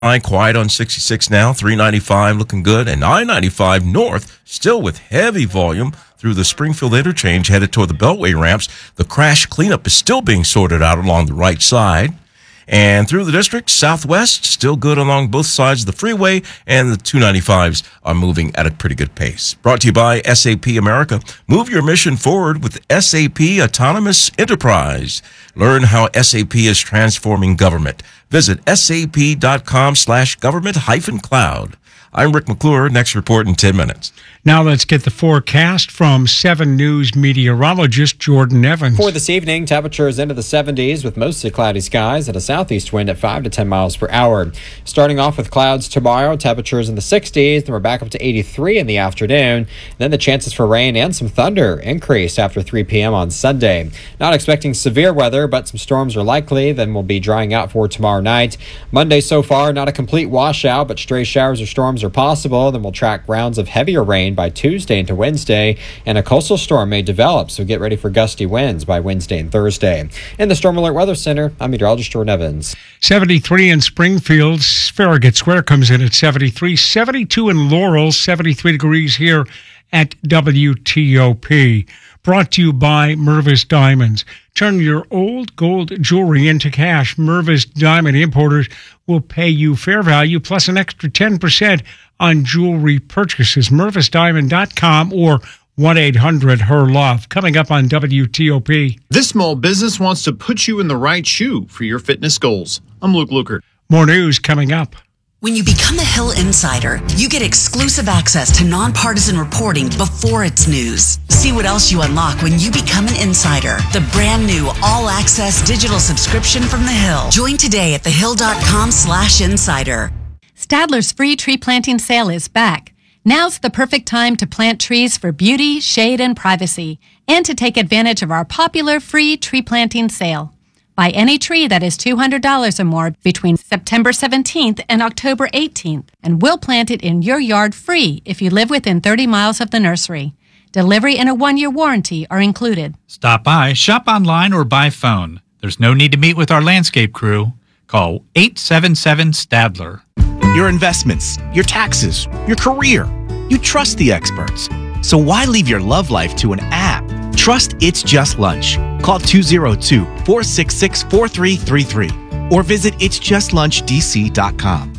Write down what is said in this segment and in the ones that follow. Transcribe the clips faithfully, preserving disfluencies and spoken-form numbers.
Quiet on sixty-six now, three ninety-five looking good, and I ninety-five north still with heavy volume through the Springfield interchange headed toward the Beltway ramps. The crash cleanup is still being sorted out along the right side. And through the district, southwest, still good along both sides of the freeway, and the two ninety-fives are moving at a pretty good pace. Brought to you by S A P America. Move your mission forward with S A P Autonomous Enterprise. Learn how S A P is transforming government. Visit sap.com slash government hyphen cloud. I'm Rick McClure. Next report in ten minutes. Now let's get the forecast from seven News meteorologist Jordan Evans. For this evening, temperatures into the seventies with mostly cloudy skies and a southeast wind at five to ten miles per hour. Starting off with clouds tomorrow, temperatures in the sixties, then we're back up to eighty-three in the afternoon. Then the chances for rain and some thunder increase after three p.m. on Sunday. Not expecting severe weather, but some storms are likely. Then we'll be drying out for tomorrow night. Monday so far, not a complete washout, but stray showers or storms are possible. Then we'll track rounds of heavier rain by Tuesday into Wednesday, and a coastal storm may develop, so get ready for gusty winds by Wednesday and Thursday. In the Storm Alert Weather Center, I'm meteorologist Jordan Evans. seventy-three in Springfield. Farragut Square comes in at seventy-three. seventy-two in Laurel. seventy-three degrees here at W T O P. Brought to you by Mervis Diamonds. Turn your old gold jewelry into cash. Mervis Diamond Importers will pay you fair value plus an extra ten percent on jewelry purchases. Mervis Diamond dot com or one eight hundred H E R Love. Coming up on W T O P. This small business wants to put you in the right shoe for your fitness goals. I'm Luke Lukert. More news coming up. When you become a Hill Insider, you get exclusive access to nonpartisan reporting before it's news. See what else you unlock when you become an insider. The brand new all-access digital subscription from The Hill. Join today at thehill.com slash insider. Stadler's free tree planting sale is back. Now's the perfect time to plant trees for beauty, shade, and privacy, and to take advantage of our popular free tree planting sale. Buy any tree that is two hundred dollars or more between September seventeenth and October eighteenth, and we'll plant it in your yard free if you live within thirty miles of the nursery. Delivery and a one-year warranty are included. Stop by, shop online, or by phone. There's no need to meet with our landscape crew. Call eight seven seven Stadler. Your investments, your taxes, your career. You trust the experts. So why leave your love life to an app? Trust It's Just Lunch. Call two oh two, four six six, four three three three or visit its just lunch d c dot com.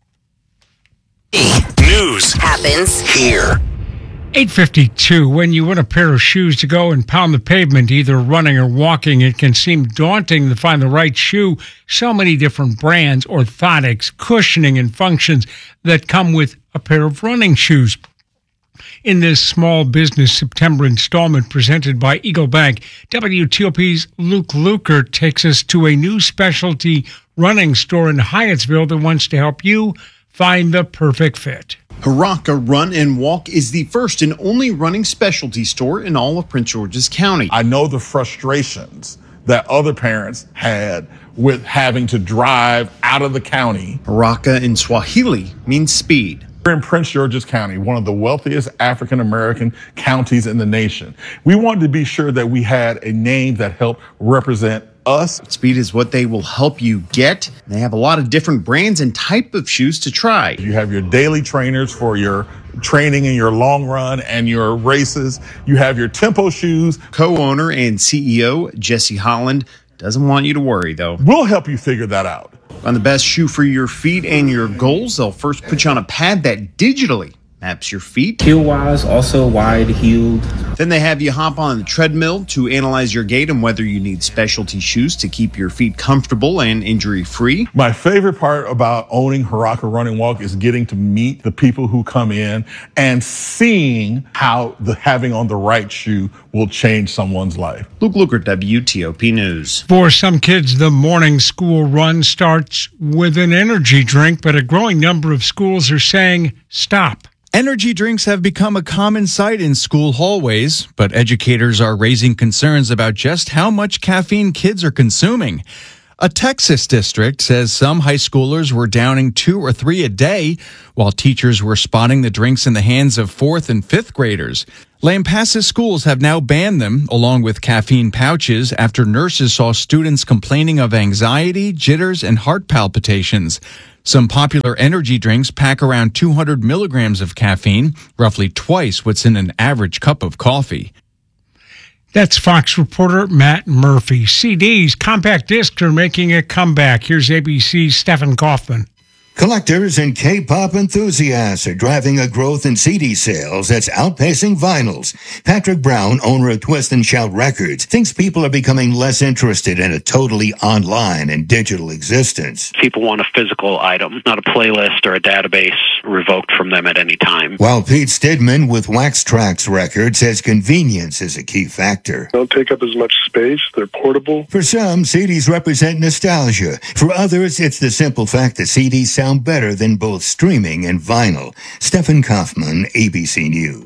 News happens here. eight fifty-two. When you want a pair of shoes to go and pound the pavement, either running or walking, it can seem daunting to find the right shoe. So many different brands, orthotics, cushioning, and functions that come with a pair of running shoes. In this small business September installment presented by Eagle Bank, W T O P's Luke Lukert takes us to a new specialty running store in Hyattsville that wants to help you find the perfect fit. Haraka Run and Walk is the first and only running specialty store in all of Prince George's County. I know the frustrations that other parents had with having to drive out of the county. Haraka in Swahili means speed. We're in Prince George's County, one of the wealthiest African-American counties in the nation. We wanted to be sure that we had a name that helped represent us. Speed is what they will help you get. They have a lot of different brands and type of shoes to try. You have your daily trainers for your training and your long run and your races. You have your tempo shoes. Co-owner and C E O Jesse Holland doesn't want you to worry, though. We'll help you figure that out. On the best shoe for your feet and your goals, they'll first put you on a pad that digitally maps your feet. Heel-wise, also wide-heeled. Then they have you hop on the treadmill to analyze your gait and whether you need specialty shoes to keep your feet comfortable and injury-free. My favorite part about owning Haraka Run and Walk is getting to meet the people who come in and seeing how the having on the right shoe will change someone's life. Luke Lukert, W T O P News. For some kids, the morning school run starts with an energy drink, but a growing number of schools are saying stop. Energy drinks have become a common sight in school hallways, but educators are raising concerns about just how much caffeine kids are consuming. A Texas district says some high schoolers were downing two or three a day, while teachers were spotting the drinks in the hands of fourth and fifth graders. Lampasas schools have now banned them, along with caffeine pouches, after nurses saw students complaining of anxiety, jitters, and heart palpitations. Some popular energy drinks pack around two hundred milligrams of caffeine, roughly twice what's in an average cup of coffee. That's Fox reporter Matt Murphy. C Ds, compact discs are making a comeback. Here's A B C's Stephen Kaufman. Collectors and K-pop enthusiasts are driving a growth in C D sales that's outpacing vinyls. Patrick Brown, owner of Twist and Shout Records, thinks people are becoming less interested in a totally online and digital existence. People want a physical item, not a playlist or a database revoked from them at any time. While Pete Stidman with Wax Trax Records says convenience is a key factor. They don't take up as much space. They're portable. For some, C Ds represent nostalgia. For others, it's the simple fact that C Ds sound better than both streaming and vinyl. Stephen Kaufman, A B C News.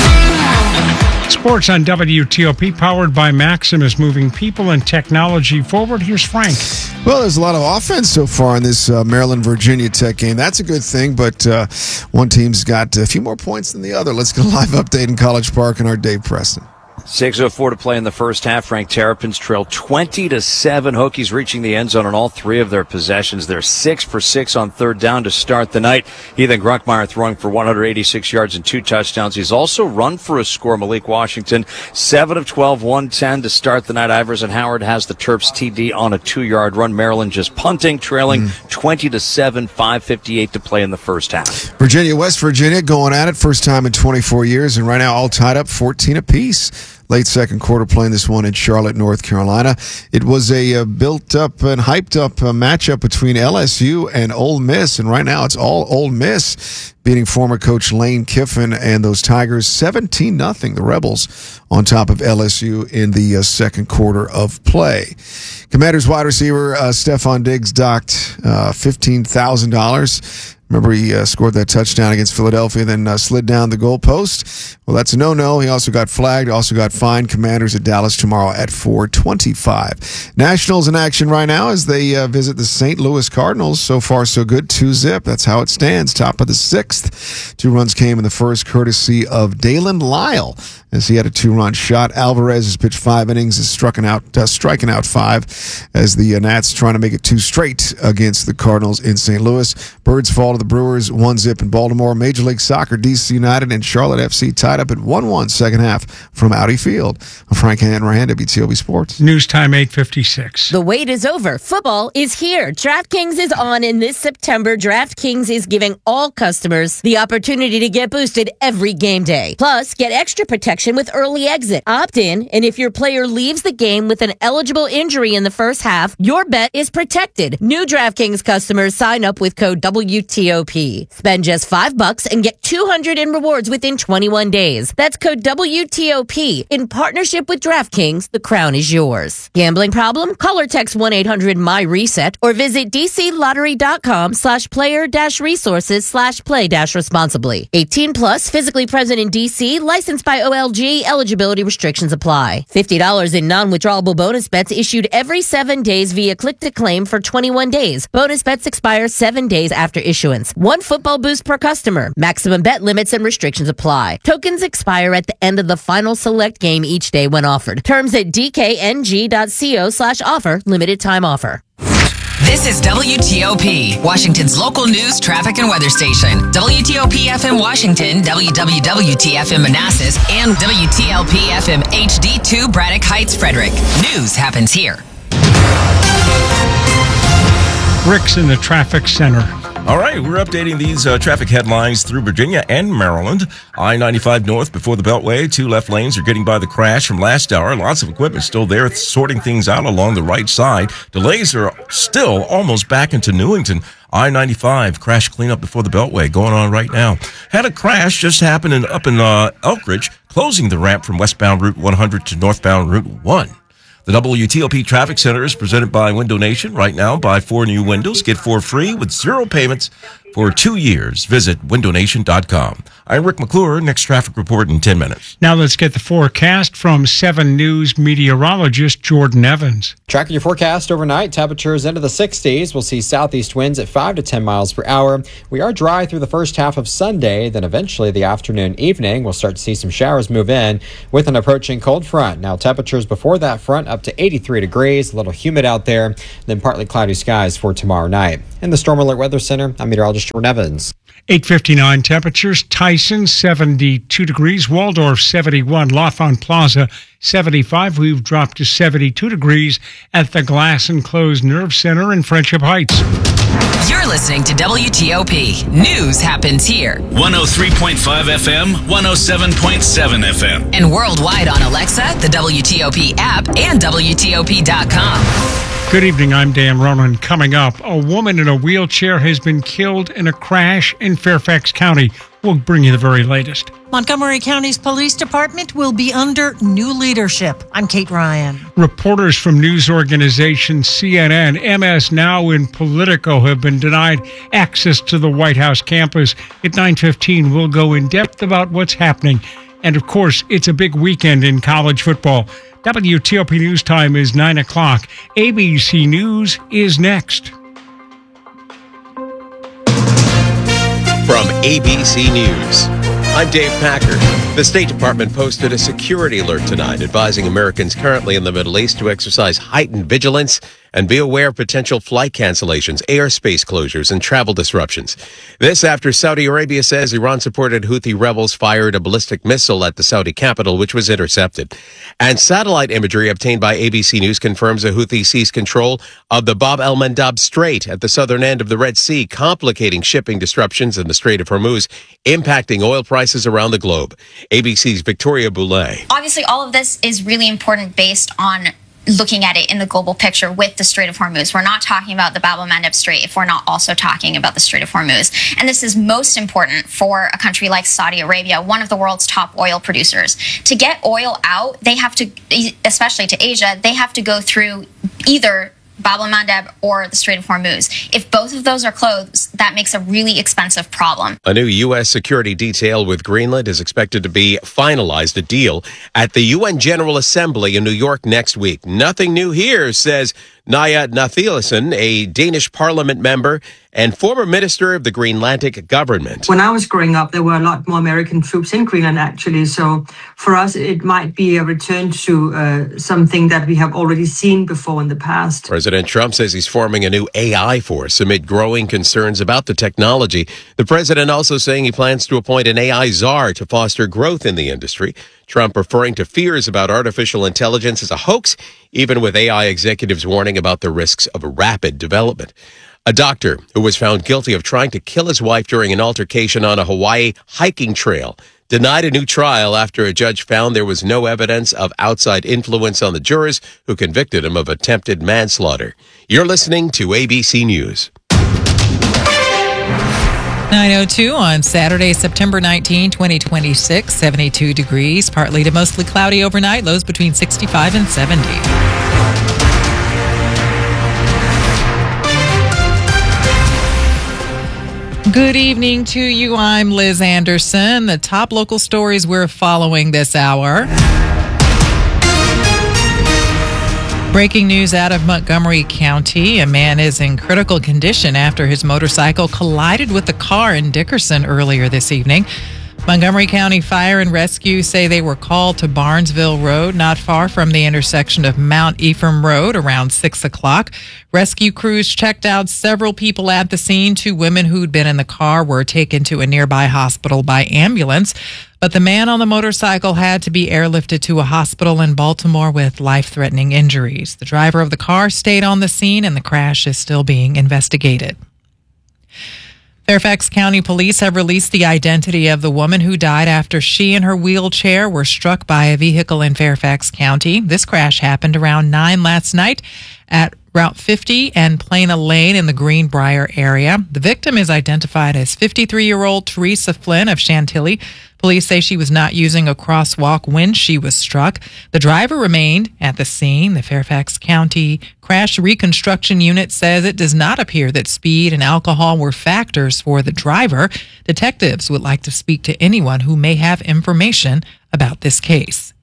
Sports on W T O P, powered by Maxim, is moving people and technology forward. Here's Frank. Well, there's a lot of offense so far in this uh, Maryland-Virginia Tech game. That's a good thing, but uh, one team's got a few more points than the other. Let's get a live update in College Park and our Dave Preston. six oh four to play in the first half. Frank Terrapins trail twenty to seven. Hokies reaching the end zone on all three of their possessions. They're six for six on third down to start the night. Ethan Grunkmeyer throwing for one hundred eighty-six yards and two touchdowns. He's also run for a score. Malik Washington, seven of twelve, one ten to start the night. Iverson Howard has the Terps T D on a two-yard run. Maryland just punting, trailing mm. twenty to seven, five fifty-eight to play in the first half. Virginia, West Virginia going at it. First time in twenty-four years, and right now all tied up fourteen apiece. Late second quarter playing this one in Charlotte, North Carolina. It was a uh, built-up and hyped-up uh, matchup between L S U and Ole Miss, and right now it's all Ole Miss beating former coach Lane Kiffin and those Tigers seventeen nothing. The Rebels on top of L S U in the uh, second quarter of play. Commanders wide receiver uh, Stephon Diggs docked uh, fifteen thousand dollars. Remember, he uh, scored that touchdown against Philadelphia, then uh, slid down the goalpost. Well, that's a no-no. He also got flagged, also got fined. Commanders at Dallas tomorrow at four twenty-five. Nationals in action right now as they uh, visit the Saint Louis Cardinals. So far, so good. Two zip. That's how it stands. Top of the sixth. Two runs came in the first, courtesy of Dalen Lyle, as he had a two-run shot. Alvarez has pitched five innings, is striking out, uh, striking out five, as the uh, Nats trying to make it two straight against the Cardinals in Saint Louis. Birds fall to the Brewers, one zip in Baltimore. Major League Soccer, D C United and Charlotte F C tied up at one one second half from Audi Field. I'm Frank Hanrahan, W T O P Sports. News time eight fifty-six. The wait is over. Football is here. DraftKings is on, and this September, DraftKings is giving all customers the opportunity to get boosted every game day. Plus, get extra protection with early exit. Opt in, and if your player leaves the game with an eligible injury in the first half, your bet is protected. New DraftKings customers sign up with code W T O P. Spend just five bucks and get two hundred in rewards within twenty-one days. That's code W T O P. In partnership with DraftKings, the crown is yours. Gambling problem? Call or text one eight hundred M Y reset or visit dclottery.com slash player dash resources slash play dash responsibly. eighteen plus, physically present in D C, licensed by O L G. Eligibility restrictions apply. fifty dollars in non-withdrawable bonus bets issued every seven days via click to claim for twenty-one days. Bonus bets expire seven days after issuance. One football boost per customer. Maximum bet limits and restrictions apply. Tokens expire at the end of the final select game each day when offered. Terms at dkng.co slash offer. Limited time offer. This is W T O P, Washington's local news, traffic, and weather station. W T O P F M Washington, W W W T F M Manassas, and W T L P F M H D two Braddock Heights, Frederick. News happens here. Rick's in the traffic center. All right, we're updating these uh, traffic headlines through Virginia and Maryland. I ninety-five north before the Beltway. Two left lanes are getting by the crash from last hour. Lots of equipment still there sorting things out along the right side. Delays are still almost back into Newington. I ninety-five crash cleanup before the Beltway going on right now. Had a crash just happen in, up in uh, Elkridge, closing the ramp from westbound Route one hundred to northbound Route one. The W T O P Traffic Center is presented by Window Nation. Right now, buy four new windows, get four free with zero payments for two years. Visit window nation dot com. I'm Rick McClure. Next traffic report in ten minutes. Now let's get the forecast from seven News meteorologist Jordan Evans. Tracking your forecast overnight, temperatures into the sixties. We'll see southeast winds at five to ten miles per hour. We are dry through the first half of Sunday, then eventually the afternoon, evening, we'll start to see some showers move in with an approaching cold front. Now temperatures before that front up to eighty-three degrees, a little humid out there, then partly cloudy skies for tomorrow night. In the Storm Alert Weather Center, I'm meteorologist Jordan Evans. eight fifty-nine temperatures, Tyson seventy-two degrees, Waldorf seventy-one, L'Enfant Plaza seventy-five. We've dropped to seventy-two degrees at the Glass Enclosed Nerve Center in Friendship Heights. You're listening to W T O P. News happens here. one oh three point five F M, one oh seven point seven F M. And worldwide on Alexa, the W T O P app, and W T O P dot com. Good evening, I'm Dan Ronan. Coming up, a woman in a wheelchair has been killed in a crash in Fairfax County. We'll bring you the very latest. Montgomery County's police department will be under new leadership. I'm Kate Ryan. Reporters from news organization C N N, M S Now, and Politico have been denied access to the White House campus. At nine fifteen, we'll go in depth about what's happening. And of course, it's a big weekend in college football. W T O P News Time is nine o'clock. A B C News is next. From A B C News, I'm Dave Packer. The State Department posted a security alert tonight advising Americans currently in the Middle East to exercise heightened vigilance and be aware of potential flight cancellations, airspace closures, and travel disruptions. This after Saudi Arabia says Iran-supported Houthi rebels fired a ballistic missile at the Saudi capital, which was intercepted. And satellite imagery obtained by A B C News confirms the Houthi seized control of the Bab el-Mandab Strait at the southern end of the Red Sea, complicating shipping disruptions in the Strait of Hormuz, impacting oil prices around the globe. A B C's Victoria Boulay. Obviously, all of this is really important based on looking at it in the global picture with the Strait of Hormuz. We're not talking about the Bab el-Mandab Strait if we're not also talking about the Strait of Hormuz. And this is most important for a country like Saudi Arabia, one of the world's top oil producers. To get oil out, they have to, especially to Asia, they have to go through either Bab el-Mandab or the Strait of Hormuz. If both of those are closed, that makes a really expensive problem. A new U S security detail with Greenland is expected to be finalized, a deal, at the U N General Assembly in New York next week. Nothing new here, says Naya Nathielsen, a Danish parliament member and former minister of the Greenlandic government. When I was growing up, there were a lot more American troops in Greenland, actually. So for us, it might be a return to uh, something that we have already seen before in the past. President Trump says he's forming a new A I force amid growing concerns about the technology. The president also saying he plans to appoint an A I czar to foster growth in the industry. Trump referring to fears about artificial intelligence as a hoax, even with A I executives warning about the risks of rapid development. A doctor who was found guilty of trying to kill his wife during an altercation on a Hawaii hiking trail denied a new trial after a judge found there was no evidence of outside influence on the jurors who convicted him of attempted manslaughter. You're listening to A B C News. nine oh two on Saturday, September nineteenth, twenty twenty-six, seventy-two degrees, partly to mostly cloudy overnight, lows between sixty-five and seventy. Good evening to you. I'm Liz Anderson. The top local stories we're following this hour. Breaking news out of Montgomery County. A man is in critical condition after his motorcycle collided with a car in Dickerson earlier this evening. Montgomery County Fire and Rescue say they were called to Barnesville Road, not far from the intersection of Mount Ephraim Road, around six o'clock. Rescue crews checked out several people at the scene. Two women who'd been in the car were taken to a nearby hospital by ambulance. But the man on the motorcycle had to be airlifted to a hospital in Baltimore with life-threatening injuries. The driver of the car stayed on the scene, and the crash is still being investigated. Fairfax County Police have released the identity of the woman who died after she and her wheelchair were struck by a vehicle in Fairfax County. This crash happened around nine last night at Route fifty and Plana Lane in the Greenbrier area. The victim is identified as fifty-three-year-old Teresa Flynn of Chantilly. Police say she was not using a crosswalk when she was struck. The driver remained at the scene. The Fairfax County Crash Reconstruction Unit says it does not appear that speed and alcohol were factors for the driver. Detectives would like to speak to anyone who may have information about this case.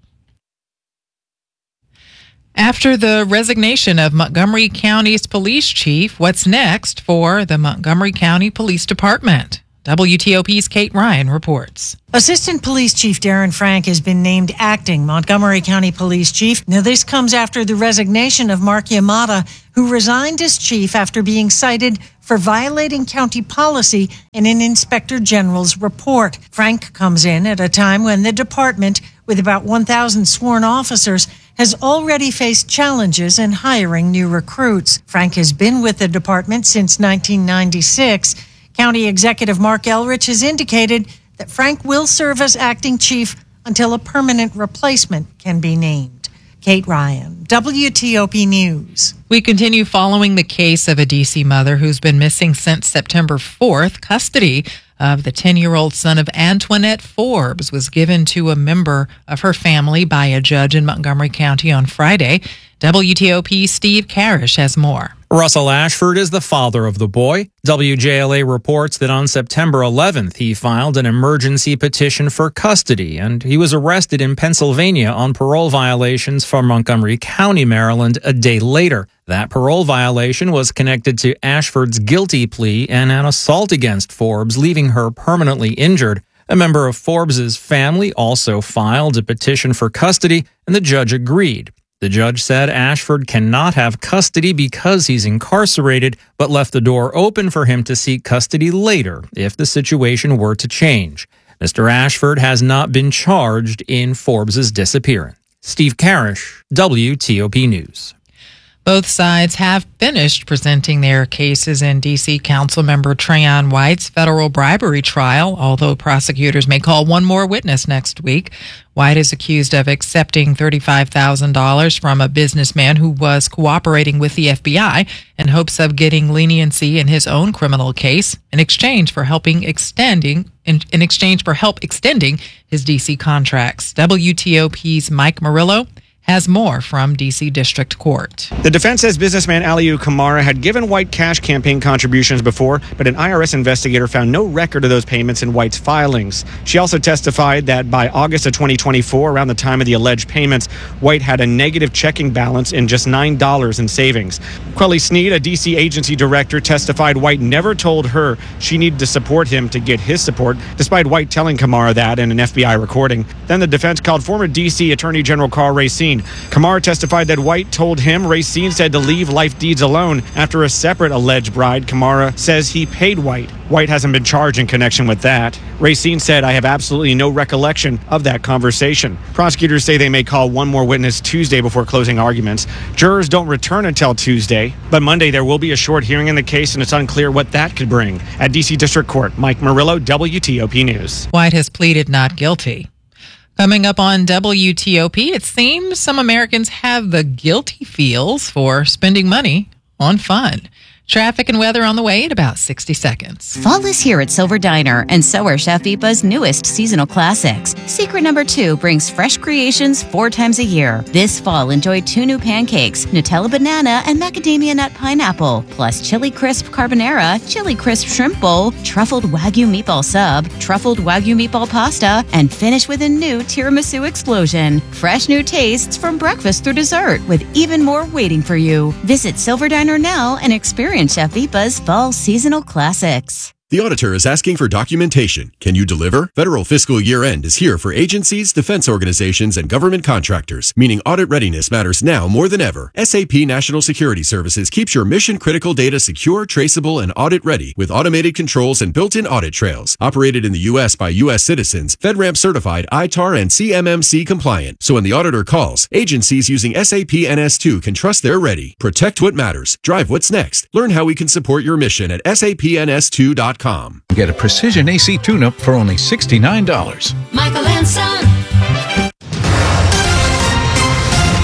After the resignation of Montgomery County's police chief, what's next for the Montgomery County Police Department? W T O P's Kate Ryan reports. Assistant Police Chief Darren Frank has been named acting Montgomery County Police Chief. Now, this comes after the resignation of Mark Yamada, who resigned as chief after being cited for violating county policy in an Inspector General's report. Frank comes in at a time when the department, with about one thousand sworn officers, has already faced challenges in hiring new recruits. Frank has been with the department since nineteen ninety-six. County Executive Mark Elrich has indicated that Frank will serve as acting chief until a permanent replacement can be named. Kate Ryan, W T O P News. We continue following the case of a D C mother who's been missing since September fourth. Custody of the ten-year-old son of Antoinette Forbes was given to a member of her family by a judge in Montgomery County on Friday. W T O P's Steve Karish has more. Russell Ashford is the father of the boy. W J L A reports that on September eleventh, he filed an emergency petition for custody, and he was arrested in Pennsylvania on parole violations for Montgomery County, Maryland, a day later. That parole violation was connected to Ashford's guilty plea and an assault against Forbes, leaving her permanently injured. A member of Forbes's family also filed a petition for custody, and the judge agreed. The judge said Ashford cannot have custody because he's incarcerated, but left the door open for him to seek custody later if the situation were to change. Mister Ashford has not been charged in Forbes's disappearance. Steve Karish, W T O P News. Both sides have finished presenting their cases in D C Councilmember Trayon White's federal bribery trial, although prosecutors may call one more witness next week. White is accused of accepting thirty-five thousand dollars from a businessman who was cooperating with the F B I in hopes of getting leniency in his own criminal case in exchange for helping extending in, in exchange for help extending his D C contracts. W T O P's Mike Murillo has more from D C District Court. The defense says businessman Aliu Kamara had given White cash campaign contributions before, but an I R S investigator found no record of those payments in White's filings. She also testified that by August of twenty twenty-four, around the time of the alleged payments, White had a negative checking balance in just nine dollars in savings. Quelly Sneed, a D C agency director, testified White never told her she needed to support him to get his support, despite White telling Kamara that in an F B I recording. Then the defense called former D C Attorney General Carl Racine. Kamara testified that White told him Racine said to leave Life Deeds alone after a separate alleged bride. Kamara says he paid White. White hasn't been charged in connection with that. Racine said, "I have absolutely no recollection of that conversation." Prosecutors say they may call one more witness Tuesday before closing arguments. Jurors don't return until Tuesday, but Monday there will be a short hearing in the case, and it's unclear what that could bring. At D C District Court, Mike Murillo, W T O P News. White has pleaded not guilty. Coming up on W T O P, it seems some Americans have the guilty feels for spending money on fun. Traffic and weather on the way in about sixty seconds. Fall is here at Silver Diner, and so are Chef Ipa's newest seasonal classics. Secret number two brings fresh creations four times a year. This fall, enjoy two new pancakes, Nutella banana and macadamia nut pineapple, plus chili crisp carbonara, chili crisp shrimp bowl, truffled Wagyu meatball sub, truffled Wagyu meatball pasta, and finish with a new tiramisu explosion. Fresh new tastes from breakfast through dessert, with even more waiting for you. Visit Silver Diner now and experience Chef Ipa's fall seasonal classics. The auditor is asking for documentation. Can you deliver? Federal fiscal year end is here for agencies, defense organizations, and government contractors, meaning audit readiness matters now more than ever. S A P National Security Services keeps your mission-critical data secure, traceable, and audit-ready with automated controls and built-in audit trails. Operated in the U S by U S citizens, FedRAMP certified, I T A R, and C M M C compliant. So when the auditor calls, agencies using S A P N S two can trust they're ready. Protect what matters. Drive what's next. Learn how we can support your mission at S A P N S two dot com. Get a precision A C tune-up for only sixty-nine dollars. Michael and Son.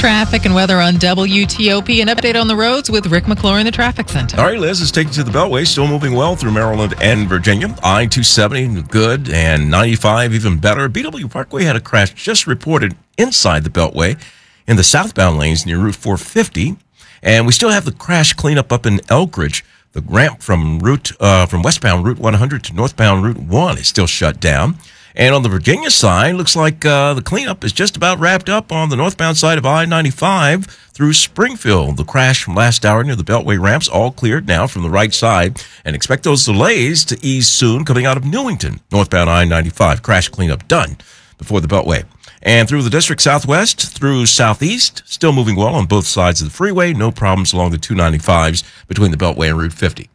traffic and weather on W T O P. An update on the roads with Rick McClure in the traffic center. All right, Liz, let's take you to the Beltway. Still moving well through Maryland and Virginia. I two seventy, good, and ninety-five, even better. B W Parkway had a crash just reported inside the Beltway in the southbound lanes near Route four fifty. And we still have the crash cleanup up in Elkridge. The ramp from route uh, from westbound Route one hundred to northbound Route one is still shut down. And on the Virginia side, looks like uh, the cleanup is just about wrapped up on the northbound side of I ninety-five through Springfield. The crash from last hour near the Beltway ramps all cleared now from the right side. And expect those delays to ease soon coming out of Newington. Northbound I ninety-five crash cleanup done before the Beltway. And through the district southwest through southeast, still moving well on both sides of the freeway. No problems along the two ninety-fives between the Beltway and Route fifty.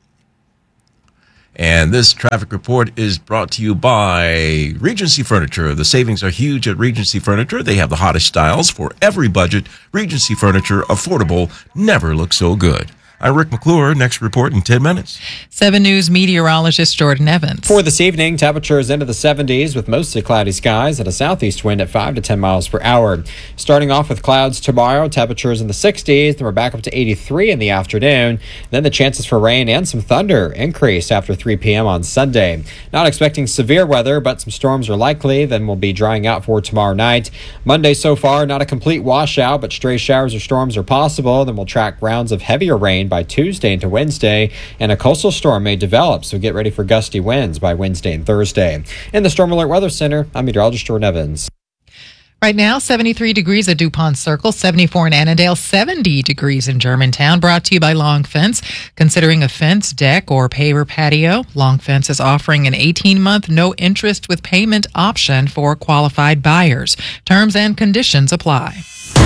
And this traffic report is brought to you by Regency Furniture. The savings are huge at Regency Furniture. They have the hottest styles for every budget. Regency Furniture, affordable, never looks so good. I'm Rick McClure. Next report in ten minutes. seven News meteorologist Jordan Evans. For this evening, temperatures into the seventies with mostly cloudy skies and a southeast wind at five to ten miles per hour. Starting off with clouds tomorrow, temperatures in the sixties, then we're back up to eighty-three in the afternoon. Then the chances for rain and some thunder increase after three p.m. on Sunday. Not expecting severe weather, but some storms are likely, then we'll be drying out for tomorrow night. Monday so far, not a complete washout, but stray showers or storms are possible. Then we'll track rounds of heavier rain by Tuesday into Wednesday, and a coastal storm may develop, so get ready for gusty winds by Wednesday and Thursday. In the Storm Alert Weather Center, I'm meteorologist Jordan Evans. Right now, seventy-three degrees at DuPont Circle, seventy-four in Annandale, seventy degrees in Germantown. Brought to you by Long Fence. Considering a fence, deck, or paver patio, Long Fence is offering an eighteen-month no interest with payment option for qualified buyers. Terms and conditions apply.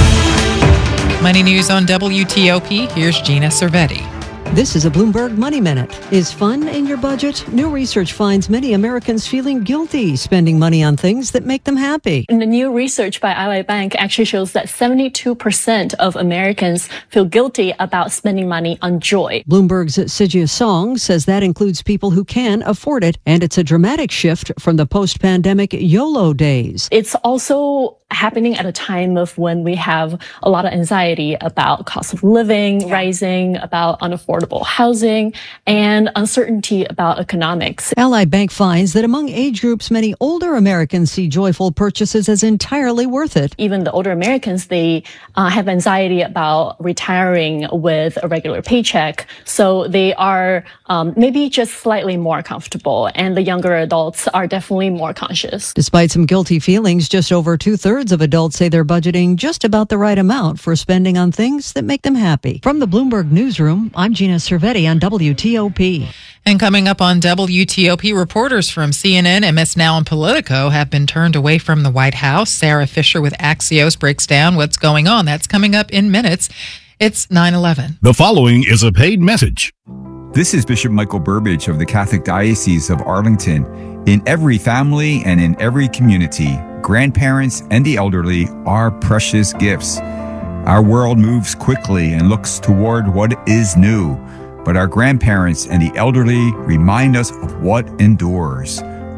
Money news on W T O P. Here's Gina Cervetti. This is a Bloomberg Money Minute. Is fun in your budget? New research finds many Americans feeling guilty spending money on things that make them happy. And the new research by Ally Bank actually shows that seventy-two percent of Americans feel guilty about spending money on joy. Bloomberg's Sijia Song says that includes people who can afford it, and it's a dramatic shift from the post-pandemic YOLO days. It's also happening at a time of when we have a lot of anxiety about cost of living rising, about unaffordable housing, and uncertainty about economics. Ally Bank finds that among age groups, many older Americans see joyful purchases as entirely worth it. Even the older Americans, they uh, have anxiety about retiring with a regular paycheck, so they are um, maybe just slightly more comfortable, and the younger adults are definitely more conscious. Despite some guilty feelings, just over two-thirds of adults say they're budgeting just about the right amount for spending on things that make them happy. From the Bloomberg Newsroom, I'm Gina Cervetti on W T O P. And coming up on W T O P, reporters from C N N, M S Now, and Politico have been turned away from the White House. Sarah Fisher with Axios breaks down what's going on. That's coming up in minutes. It's nine eleven. The following is a paid message. This is Bishop Michael Burbidge of the Catholic Diocese of Arlington. In every family and in every community, grandparents and the elderly are precious gifts. Our world moves quickly and looks toward what is new, but our grandparents and the elderly remind us of what endures: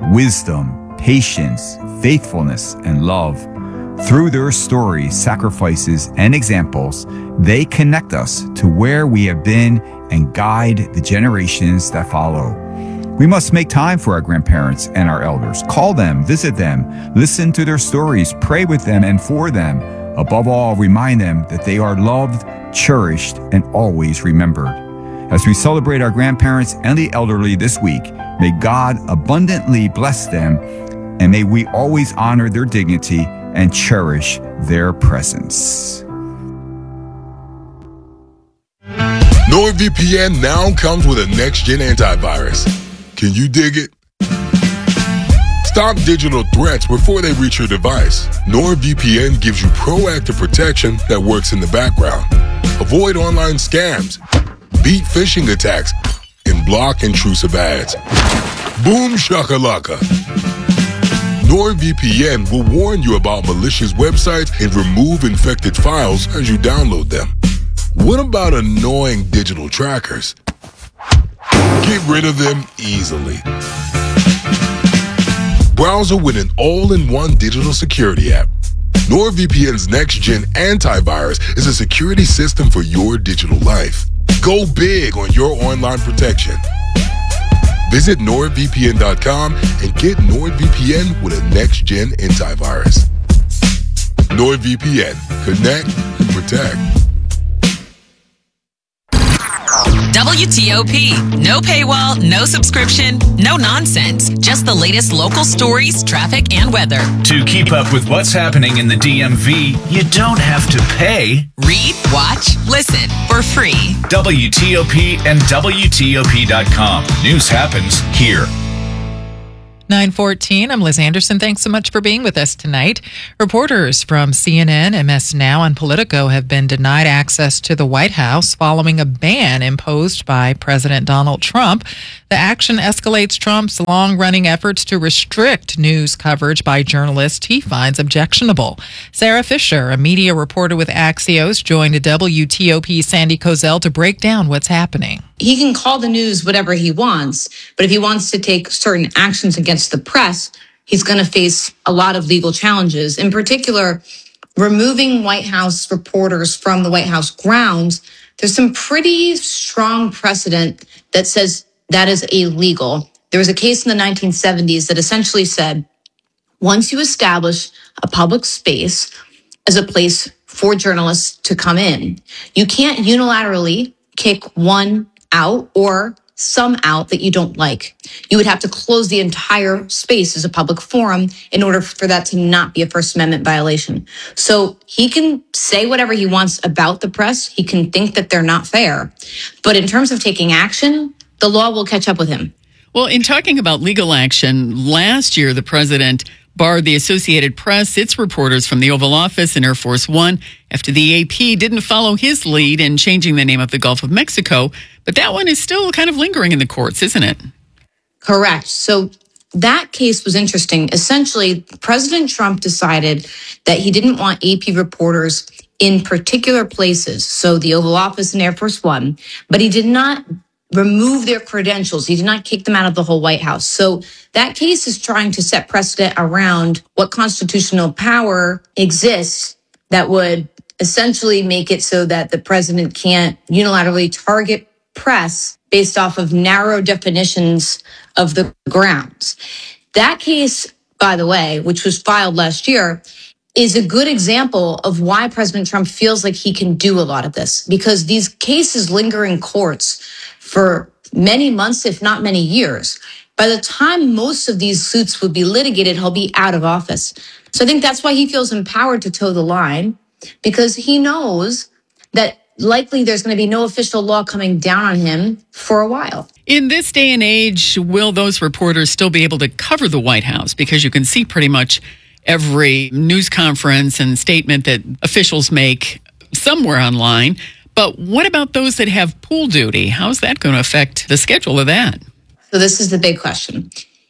wisdom, patience, faithfulness, and love. Through their stories, sacrifices, and examples, they connect us to where we have been and guide the generations that follow. We must make time for our grandparents and our elders. Call them, visit them, listen to their stories, pray with them and for them. Above all, remind them that they are loved, cherished, and always remembered. As we celebrate our grandparents and the elderly this week, may God abundantly bless them, and may we always honor their dignity and cherish their presence. NordVPN now comes with a next-gen antivirus. Can you dig it? Stop digital threats before they reach your device. NordVPN gives you proactive protection that works in the background. Avoid online scams, beat phishing attacks, and block intrusive ads. Boom shakalaka. NordVPN will warn you about malicious websites and remove infected files as you download them. What about annoying digital trackers? Get rid of them easily. Browser with an all-in-one digital security app. NordVPN's next-gen antivirus is a security system for your digital life. Go big on your online protection. Visit nord v p n dot com and get NordVPN with a next-gen antivirus. NordVPN. Connect, protect. W T O P. No paywall, no subscription, no nonsense. Just the latest local stories, traffic, and weather. To keep up with what's happening in the D M V, you don't have to pay. Read, watch, listen for free. W T O P and W T O P dot com. News happens here. nine fourteen, I'm Liz Anderson. Thanks so much for being with us tonight. Reporters from C N N, M S Now, and Politico have been denied access to the White House following a ban imposed by President Donald Trump. The action escalates Trump's long-running efforts to restrict news coverage by journalists he finds objectionable. Sarah Fisher, a media reporter with Axios, joined W T O P's Sandy Kozel to break down what's happening. He can call the news whatever he wants, but if he wants to take certain actions against the press, he's going to face a lot of legal challenges. In particular, removing White House reporters from the White House grounds, there's some pretty strong precedent that says that is illegal. There was a case in the nineteen seventies that essentially said, once you establish a public space as a place for journalists to come in, you can't unilaterally kick one out or some out that you don't like. You would have to close the entire space as a public forum in order for that to not be a First Amendment violation. So he can say whatever he wants about the press. He can think that they're not fair. But in terms of taking action, the law will catch up with him. Well, in talking about legal action, last year the president barred the Associated Press, its reporters from the Oval Office and Air Force One after the A P didn't follow his lead in changing the name of the Gulf of Mexico. But that one is still kind of lingering in the courts, isn't it? Correct. So that case was interesting. Essentially, President Trump decided that he didn't want A P reporters in particular places, so the Oval Office and Air Force One, but he did not remove their credentials. He did not kick them out of the whole White House. So that case is trying to set precedent around what constitutional power exists that would essentially make it so that the president can't unilaterally target press based off of narrow definitions of the grounds. That case, by the way, which was filed last year, is a good example of why President Trump feels like he can do a lot of this, because these cases linger in courts for many months, if not many years. By the time most of these suits would be litigated, he'll be out of office. So I think that's why he feels empowered to toe the line, because he knows that likely there's going to be no official law coming down on him for a while. In this day and age, will those reporters still be able to cover the White House? Because you can see pretty much every news conference and statement that officials make somewhere online. But what about those that have pool duty? How's that going to affect the schedule of that? So this is the big question.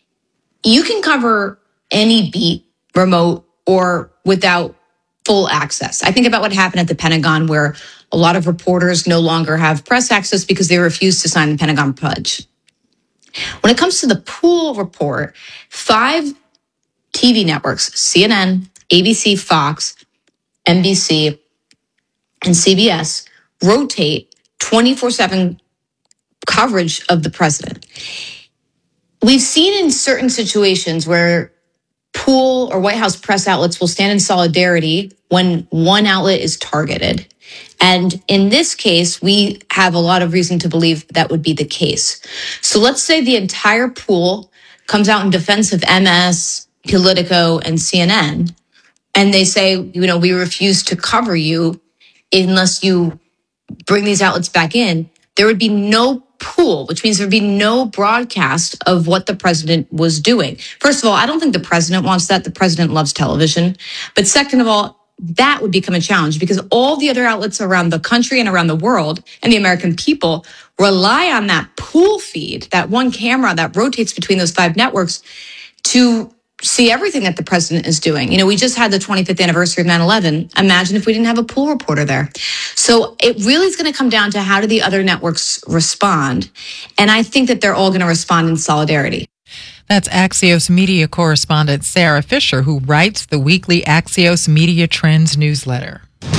You can cover any beat, remote or without full access. I think about what happened at the Pentagon, where a lot of reporters no longer have press access because they refused to sign the Pentagon Pledge. When it comes to the pool report, five T V networks, C N N, A B C, Fox, N B C, and C B S, rotate twenty-four seven coverage of the president. We've seen in certain situations where pool or White House press outlets will stand in solidarity when one outlet is targeted. And in this case, we have a lot of reason to believe that would be the case. So let's say the entire pool comes out in defense of M S, Politico, and C N N, and they say, you know, we refuse to cover you unless you bring these outlets back in. There would be no pool, which means there'd be no broadcast of what the president was doing. First of all, I don't think the president wants that. The president loves television. But second of all, that would become a challenge because all the other outlets around the country and around the world and the American people rely on that pool feed, that one camera that rotates between those five networks to see everything that the president is doing. You know, we just had the twenty-fifth anniversary of nine eleven. Imagine if we didn't have a pool reporter there. So it really is going to come down to how do the other networks respond? And I think that they're all going to respond in solidarity. That's Axios Media correspondent Sarah Fisher, who writes the weekly Axios Media Trends newsletter.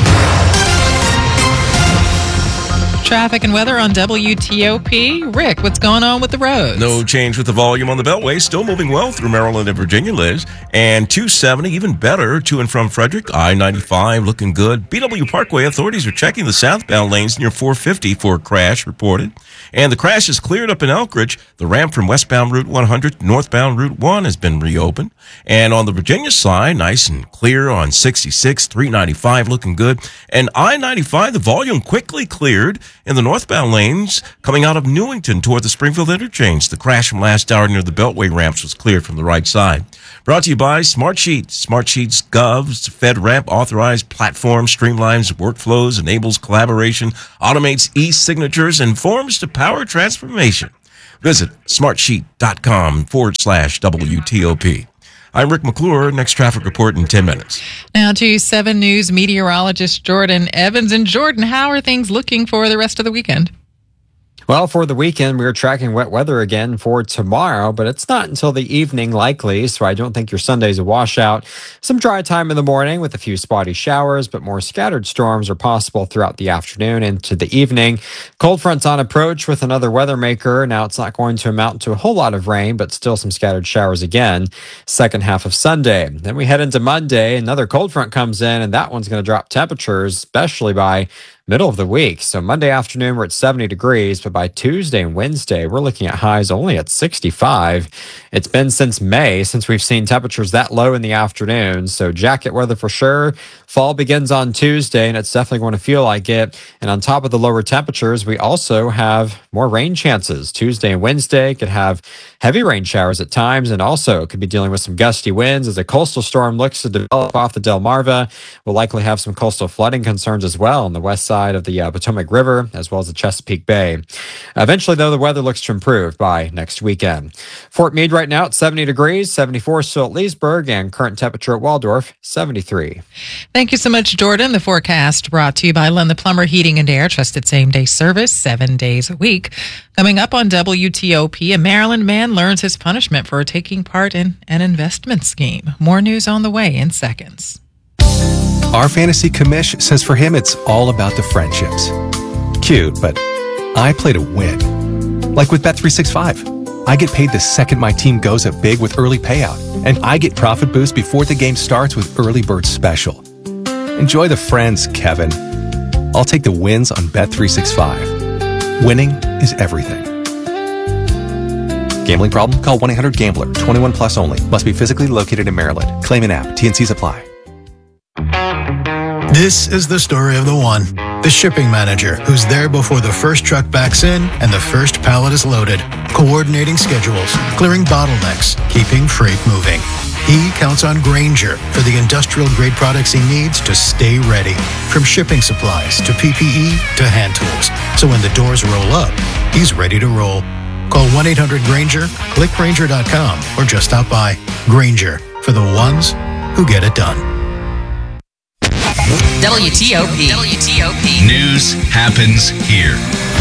Traffic and weather on W T O P. Rick, what's going on with the roads? No change with the volume on the Beltway. Still moving well through Maryland and Virginia, Liz. And two seventy, even better, to and from Frederick. I ninety-five looking good. B W Parkway authorities are checking the southbound lanes near four fifty for a crash reported. And the crash is cleared up in Elkridge. The ramp from westbound Route one hundred to northbound Route one has been reopened. And on the Virginia side, nice and clear on sixty-six, three ninety-five looking good. And I ninety-five, the volume quickly cleared in the northbound lanes coming out of Newington toward the Springfield interchange. The crash from last hour near the Beltway ramps was cleared from the right side. Brought to you by Smartsheets. Smartsheets Gov's FedRAMP authorized platform streamlines workflows, enables collaboration, automates e-signatures, and forms to power transformation. Visit smartsheet.com forward slash WTOP. I'm Rick McClure. Next traffic report in ten minutes. Now to seven News meteorologist Jordan Evans. And Jordan, how are things looking for the rest of the weekend? Well, for the weekend, we're tracking wet weather again for tomorrow, but it's not until the evening likely, so I don't think your Sunday's a washout. Some dry time in the morning with a few spotty showers, but more scattered storms are possible throughout the afternoon into the evening. Cold front's on approach with another weather maker. Now, it's not going to amount to a whole lot of rain, but still some scattered showers again, second half of Sunday. Then we head into Monday. Another cold front comes in, and that one's going to drop temperatures, especially by middle of the week. So Monday afternoon, we're at seventy degrees, but by Tuesday and Wednesday, we're looking at highs only at sixty-five. It's been since May since we've seen temperatures that low in the afternoon. So jacket weather for sure. Fall begins on Tuesday, and it's definitely going to feel like it. And on top of the lower temperatures, we also have more rain chances. Tuesday and Wednesday could have heavy rain showers at times, and also could be dealing with some gusty winds as a coastal storm looks to develop off the Delmarva. We'll likely have some coastal flooding concerns as well on the west side of the uh, Potomac River, as well as the Chesapeake Bay. Eventually, though, the weather looks to improve by next weekend. Fort Meade right now at seventy degrees, seventy-four still at Leesburg, and current temperature at Waldorf, seventy-three. Thank you so much, Jordan. The forecast brought to you by Len the Plumber Heating and Air, trusted same-day service, seven days a week. Coming up on W T O P, a Maryland man learns his punishment for taking part in an investment scheme. More news on the way in seconds. Our fantasy commish says for him it's all about the friendships. Cute, but I play to win. Like with Bet three sixty-five. I get paid the second my team goes up big with early payout, and I get profit boost before the game starts with Early Bird Special. Enjoy the friends, Kevin. I'll take the wins on Bet three sixty-five. Winning is everything. Gambling problem? Call one eight hundred gambler. twenty-one plus only. Must be physically located in Maryland. Claim an app. T and Cs apply. This is the story of the one, the shipping manager who's there before the first truck backs in and the first pallet is loaded, coordinating schedules, clearing bottlenecks, keeping freight moving. He counts on Grainger for the industrial-grade products he needs to stay ready, from shipping supplies to P P E to hand tools. So when the doors roll up, he's ready to roll. Call one eight hundred Grainger, click Grainger dot com, or just stop by. Grainger, for the ones who get it done. W T O P. W T O P. News happens here.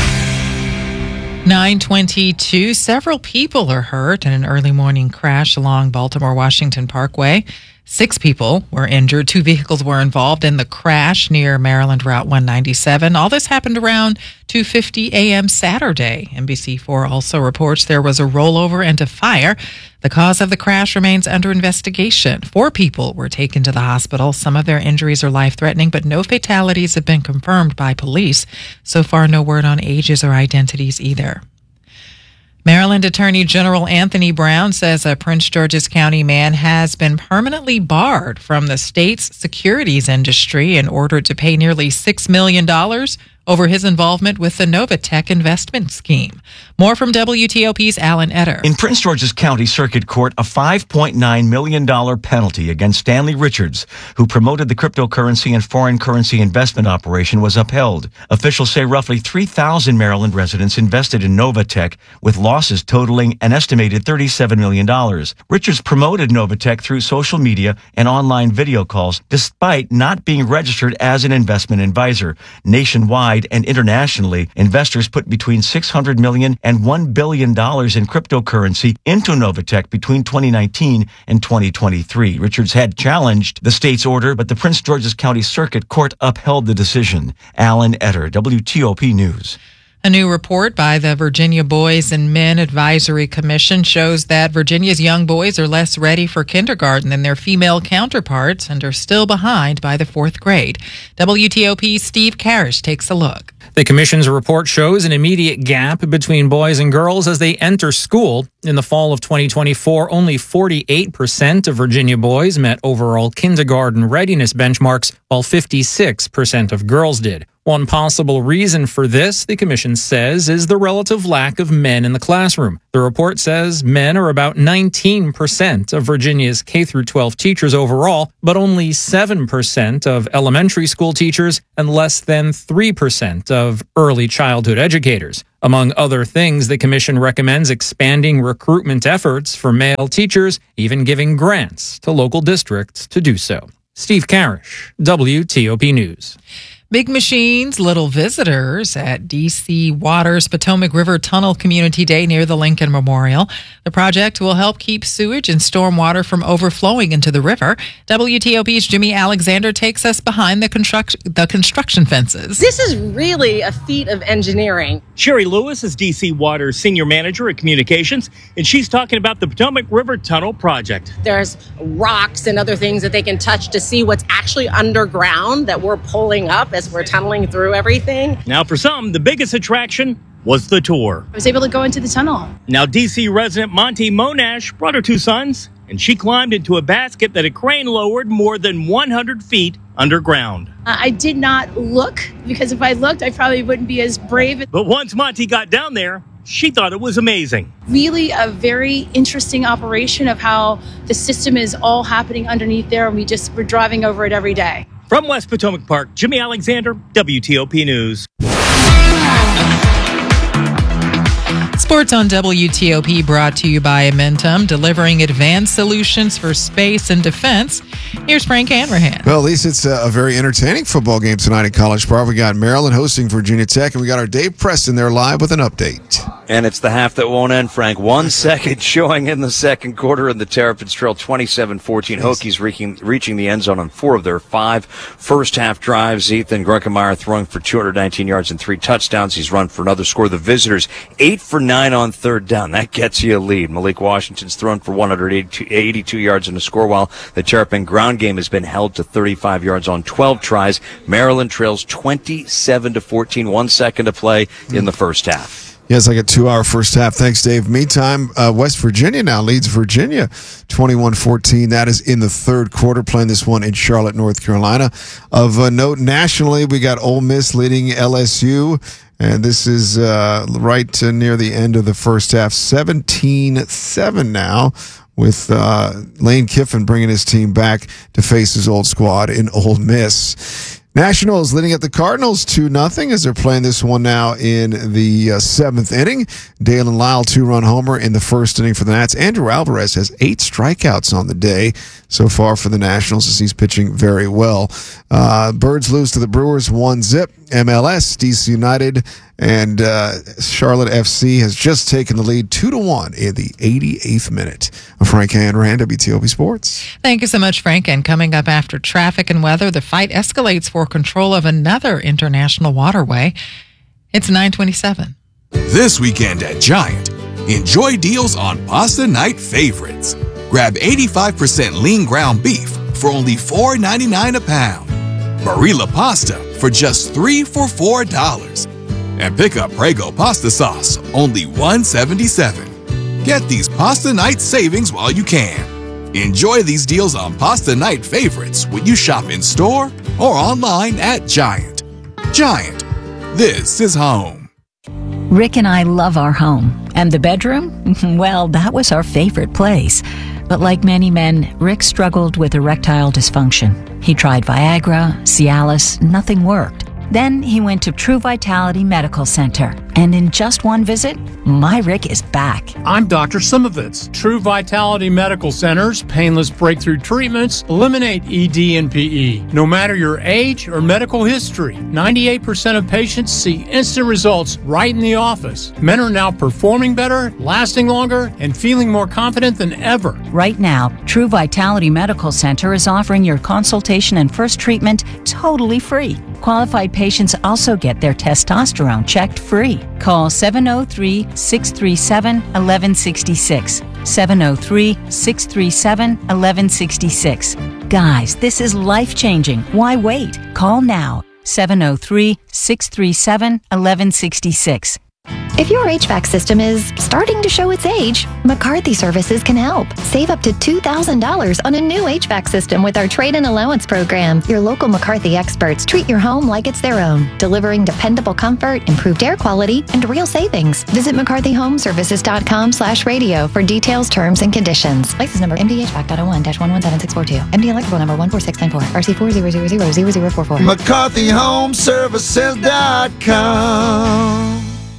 nine twenty-two. Several people are hurt in an early morning crash along Baltimore-Washington Parkway. Six people were injured. Two vehicles were involved in the crash near Maryland Route one ninety-seven. All this happened around two fifty a.m. Saturday. N B C four also reports there was a rollover and a fire. The cause of the crash remains under investigation. Four people were taken to the hospital. Some of their injuries are life-threatening, but no fatalities have been confirmed by police. So far, no word on ages or identities either. Maryland Attorney General Anthony Brown says a Prince George's County man has been permanently barred from the state's securities industry and ordered to pay nearly six million dollars over his involvement with the Novatech investment scheme. More from W T O P's Alan Etter. In Prince George's County Circuit Court, a five point nine million dollars penalty against Stanley Richards, who promoted the cryptocurrency and foreign currency investment operation, was upheld. Officials say roughly three thousand Maryland residents invested in Novatech, with losses totaling an estimated thirty-seven million dollars. Richards promoted Novatech through social media and online video calls, despite not being registered as an investment advisor. Nationwide, Worldwide and internationally, investors put between six hundred million dollars and one billion dollars in cryptocurrency into Novatech between twenty nineteen and twenty twenty-three. Richards had challenged the state's order, but the Prince George's County Circuit Court upheld the decision. Alan Etter, W T O P News. A new report by the Virginia Boys and Men Advisory Commission shows that Virginia's young boys are less ready for kindergarten than their female counterparts and are still behind by the fourth grade. W T O P's Steve Karish takes a look. The commission's report shows an immediate gap between boys and girls as they enter school. In the fall of twenty twenty-four, only forty-eight percent of Virginia boys met overall kindergarten readiness benchmarks, while fifty-six percent of girls did. One possible reason for this, the commission says, is the relative lack of men in the classroom. The report says men are about nineteen percent of Virginia's K through twelve teachers overall, but only seven percent of elementary school teachers and less than three percent of early childhood educators. Among other things, the commission recommends expanding recruitment efforts for male teachers, even giving grants to local districts to do so. Steve Karish, W T O P News. Big machines, little visitors at D C Water's Potomac River Tunnel Community Day near the Lincoln Memorial. The project will help keep sewage and storm water from overflowing into the river. W T O P's Jimmy Alexander takes us behind the, construct- the construction fences. This is really a feat of engineering. Sherry Lewis is D C Water's Senior Manager at Communications, and she's talking about the Potomac River Tunnel project. There's rocks and other things that they can touch to see what's actually underground that we're pulling up as we're tunneling through everything. Now, for some, the biggest attraction was the tour. I was able to go into the tunnel. Now, D C resident Monty Monash brought her two sons, and she climbed into a basket that a crane lowered more than one hundred feet underground. Uh, I did not look, because if I looked, I probably wouldn't be as brave. But once Monty got down there, she thought it was amazing. Really a very interesting operation of how the system is all happening underneath there, and we just, we're driving over it every day. From West Potomac Park, Jimmy Alexander, W T O P News. Sports on W T O P brought to you by Amentum, delivering advanced solutions for space and defense. Here's Frank Hanrahan. Well, at least it's a, a very entertaining football game tonight at College Park. We got Maryland hosting Virginia Tech, and we got our Dave Preston there live with an update. And it's the half that won't end, Frank. One second showing in the second quarter, and the Terrapins trail twenty-seven fourteen. Hokies reaching, reaching the end zone on four of their five first half drives. Ethan Grunkemeyer throwing for two hundred nineteen yards and three touchdowns. He's run for another score. The visitors, eight for nine on third down. That gets you a lead. Malik Washington's thrown for one hundred eighty-two yards and a score, while the Terrapin ground game has been held to thirty-five yards on twelve tries. Maryland trails twenty-seven to fourteen. One second to play in the first half. Yeah, it's like a two-hour first half. Thanks, Dave. Meantime, uh, West Virginia now leads Virginia twenty-one fourteen. That is in the third quarter, playing this one in Charlotte, North Carolina. Of uh, note, nationally, we got Ole Miss leading L S U, and this is uh, right uh, near the end of the first half, seventeen seven now, with uh, Lane Kiffin bringing his team back to face his old squad in Ole Miss. Nationals leading at the Cardinals two nothing as they're playing this one now in the uh, seventh inning. Dalen Lyle, two-run homer in the first inning for the Nats. Andrew Alvarez has eight strikeouts on the day so far for the Nationals as he's pitching very well. Uh, Birds lose to the Brewers one zip. M L S, D C United, and uh, Charlotte F C has just taken the lead two to one in the eighty-eighth minute. Frank Hanrahan, W T O P Sports. Thank you so much, Frank. And coming up after traffic and weather, the fight escalates for control of another international waterway. It's nine twenty-seven. This weekend at Giant, enjoy deals on pasta night favorites. Grab eighty-five percent lean ground beef for only four ninety-nine a pound. Barilla pasta for just three for four dollars. And pick up Prego pasta sauce, only one seventy-seven. Get these pasta night savings while you can. Enjoy these deals on pasta night favorites when you shop in store or online at Giant. Giant, this is home. Rick and I love our home. And the bedroom? Well, that was our favorite place. But like many men, Rick struggled with erectile dysfunction. He tried Viagra, Cialis, nothing worked. Then he went to True Vitality Medical Center. And in just one visit, my Rick is back. I'm Doctor Simovitz. True Vitality Medical Center's painless breakthrough treatments eliminate E D and P E. No matter your age or medical history, ninety-eight percent of patients see instant results right in the office. Men are now performing better, lasting longer, and feeling more confident than ever. Right now, True Vitality Medical Center is offering your consultation and first treatment totally free. Qualified patients also get their testosterone checked free. Call seven oh three, six three seven, one one six six. seven oh three, six three seven, one one six six. Guys, this is life-changing. Why wait? Call now. seven oh three, six three seven, one one six six. If your H V A C system is starting to show its age, McCarthy Services can help. Save up to two thousand dollars on a new H V A C system with our trade-in allowance program. Your local McCarthy experts treat your home like it's their own, delivering dependable comfort, improved air quality, and real savings. Visit mccarthy home services dot com slash radio for details, terms, and conditions. License number M D H V A C dot oh one dash one one seven six four two. M D electrical number one four six nine four. R C four zero zero zero zero zero four four. mccarthy home services dot com.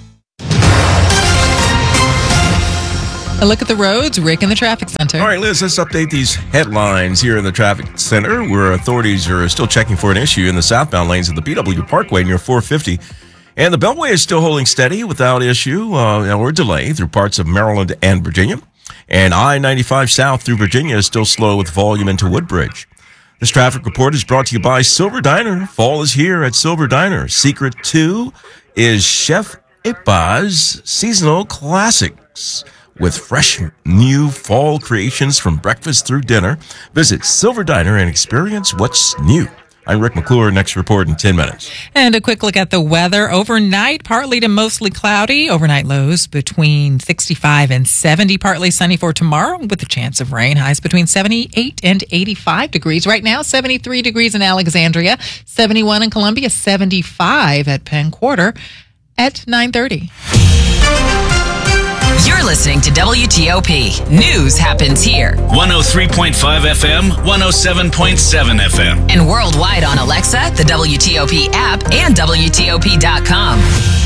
A look at the roads, Rick in the traffic center. All right, Liz, let's update these headlines here in the traffic center, where authorities are still checking for an issue in the southbound lanes of the B W Parkway near four fifty. And the Beltway is still holding steady without issue uh, or delay through parts of Maryland and Virginia. And I ninety-five south through Virginia is still slow with volume into Woodbridge. This traffic report is brought to you by Silver Diner. Fall is here at Silver Diner. Secret two is Chef Ipa's Seasonal Classics, with fresh new fall creations from breakfast through dinner. Visit Silver Diner and experience what's new. I'm Rick McClure. Next report in ten minutes. And a quick look at the weather. Overnight, partly to mostly cloudy. Overnight lows between sixty-five and seventy. Partly sunny for tomorrow with a chance of rain. Highs between seventy-eight and eighty-five degrees. Right now, seventy-three degrees in Alexandria, seventy-one in Columbia, seventy-five at Penn Quarter at nine thirty. You're listening to W T O P. News happens here. one oh three point five F M, one oh seven point seven F M. And worldwide on Alexa, the W T O P app, and W T O P dot com.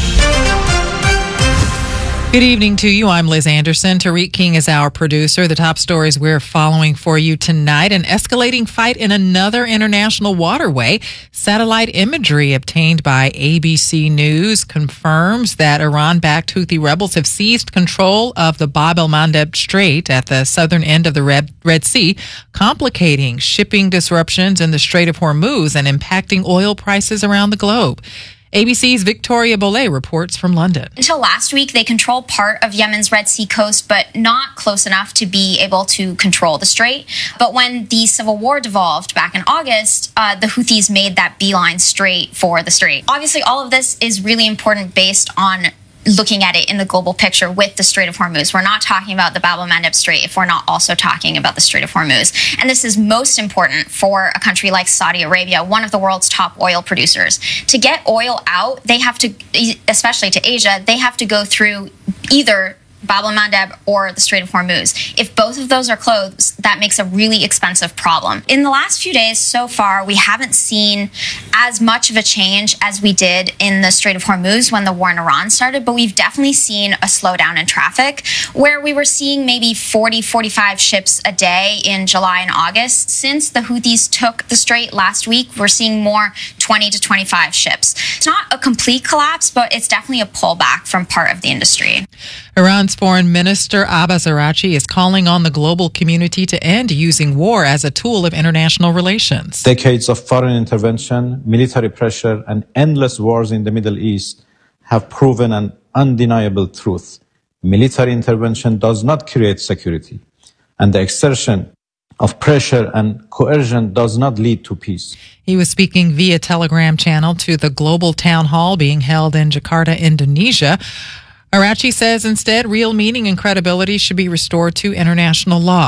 Good evening to you. I'm Liz Anderson. Tariq King is our producer. The top stories we're following for you tonight: an escalating fight in another international waterway. Satellite imagery obtained by A B C News confirms that Iran-backed Houthi rebels have seized control of the Bab el-Mandeb Strait at the southern end of the Red, Red Sea, complicating shipping disruptions in the Strait of Hormuz and impacting oil prices around the globe. A B C's Victoria Bollet reports from London. Until last week, they controlled part of Yemen's Red Sea coast, but not close enough to be able to control the strait. But when the civil war devolved back in August, uh, the Houthis made that beeline straight for the strait. Obviously, all of this is really important based on looking at it in the global picture with the Strait of Hormuz. We're not talking about the Bab el-Mandeb Strait if we're not also talking about the Strait of Hormuz. And this is most important for a country like Saudi Arabia, one of the world's top oil producers. To get oil out, they have to, especially to Asia, they have to go through either Bab el-Mandeb or the Strait of Hormuz. If both of those are closed, that makes a really expensive problem. In the last few days so far, we haven't seen as much of a change as we did in the Strait of Hormuz when the war in Iran started, but we've definitely seen a slowdown in traffic where we were seeing maybe forty, forty-five ships a day in July and August. Since the Houthis took the strait last week, we're seeing more twenty to twenty-five ships. It's not a complete collapse, but it's definitely a pullback from part of the industry. Iran's Foreign Minister Abbas Araghchi is calling on the global community to end using war as a tool of international relations. Decades of foreign intervention, military pressure, and endless wars in the Middle East have proven an undeniable truth. Military intervention does not create security, and the exertion of pressure and coercion does not lead to peace. He was speaking via Telegram channel to the global town hall being held in Jakarta, Indonesia. Araghchi says instead real meaning and credibility should be restored to international law.